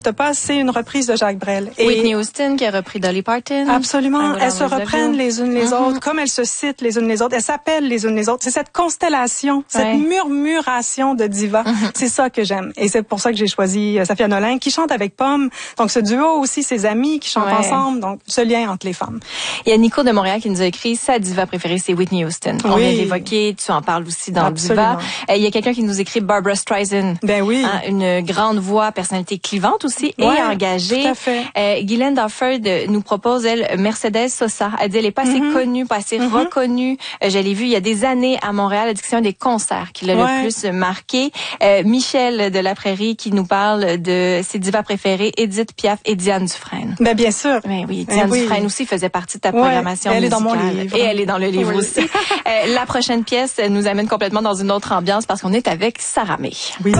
C'est une reprise de Jacques Brel. Et Whitney Houston qui a repris Dolly Parton. Absolument. Elles se reprennent les unes les autres, comme elles se citent les unes les autres. Elles s'appellent les unes les autres. C'est cette constellation, cette murmuration de divas. C'est ça que j'aime. Et c'est pour ça que j'ai choisi Safia Nolin, qui chante avec Pomme. Donc ce duo aussi, ses amis qui chantent ensemble. Donc ce lien entre les femmes. Il y a Nico de Montréal qui nous a écrit sa diva préférée, c'est Whitney Houston. On vient d'évoquer, tu en parles aussi dans Diva. Il y a quelqu'un qui nous écrit Barbra Streisand. Ben oui. Une grande voix, personnalité clivante aussi et engagée. Tout à fait. Guylaine Dafford nous propose, elle, Mercedes Sosa. Elle dit, elle est pas assez connue, pas assez reconnue. Je l'ai vue il y a des années à Montréal. Elle dit que c'est un des concerts qui l'a le plus marqué. Michel de la Prairie qui nous parle de ses divas préférées, Édith Piaf et Diane Dufresne. Ben bien sûr. Ben oui, Diane Dufresne aussi faisait partie de ta programmation musicale. Elle est dans mon livre. Et elle est dans le livre aussi. La prochaine pièce nous amène complètement dans une autre ambiance parce qu'on est avec Sarah May. Oui.